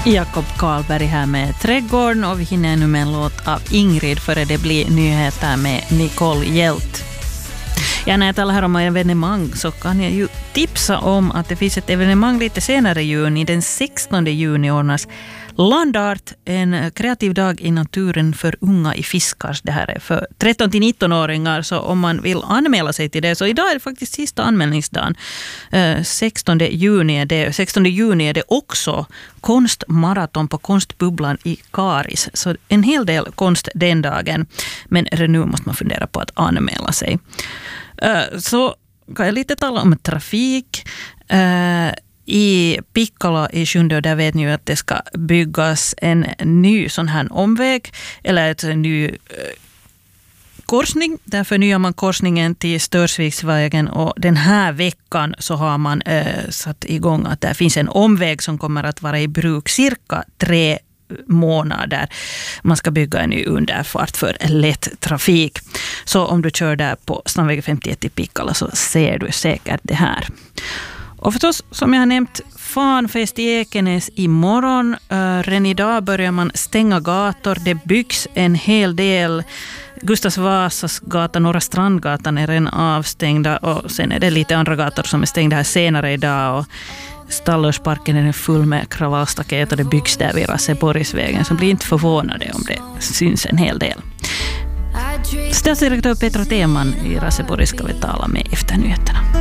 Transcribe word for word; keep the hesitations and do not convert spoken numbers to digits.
Jakob Karlberg här med Trädgården, och vi hinner nu med en låt av Ingrid före det blir nyheter med Nicole Hjelt. Ja, när jag talar här om evenemang så kan jag ju tipsa om att det finns ett evenemang lite senare i juni. Den sextonde juni ordnas Landart, en kreativ dag i naturen för unga i Fiskars. Det här är för tretton till nitton-åringar, så om man vill anmäla sig till det, så idag är det faktiskt sista anmälningsdagen. sextonde juni är det, sextonde juni är det också konstmaraton på Konstbubblan i Karis. Så en hel del konst den dagen, men redan nu måste man fundera på att anmäla sig. Så kan jag lite tala om trafik. I Pikkala i Sjunde, där vet ni ju att det ska byggas en ny sån här omväg, eller ett ny eh, korsning. Därför nyar man korsningen till Störsviksvägen, och den här veckan så har man eh, satt igång att det finns en omväg som kommer att vara i bruk cirka tre månader. Man ska bygga en ny underfart för lätt trafik. Så om du kör där på Stamväg femtioett i Pikkala så ser du säkert det här. Och förstås, som jag har nämnt, fanfest i Ekenäs imorgon. Uh, redan idag börjar man stänga gator. Det byggs en hel del. Gustavs Vasas gata, Norra Strandgatan är redan avstängda. Och sen är det lite andra gator som är stängda här senare idag. Och Stallörsparken är full med kravallstaket, och det byggs där vid Raseborgsvägen. Så blir inte förvånade om det syns en hel del. Statsdirektör Petra Teman i Raseborg ska vi tala med efter nyheterna.